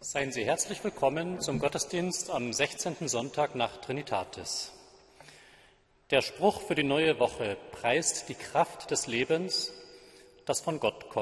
Seien Sie herzlich willkommen zum Gottesdienst am 16. Sonntag nach Trinitatis. Der Spruch für die neue Woche preist die Kraft des Lebens, das von Gott kommt.